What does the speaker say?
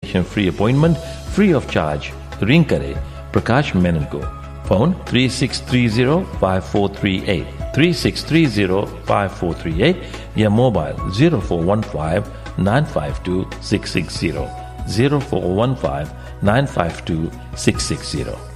Consultation free appointment free of charge ring करें प्रकाश मेनन को। Phone 36305438 36305438 या मोबाइल 0415952660 0415952660।